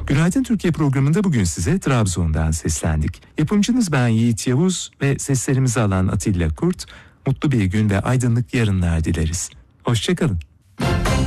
Günaydın Türkiye programında bugün size Trabzon'dan seslendik. Yapımcınız ben Yiğit Yavuz ve seslerimizi alan Atilla Kurt. Mutlu bir gün ve aydınlık yarınlar dileriz. Hoşçakalın.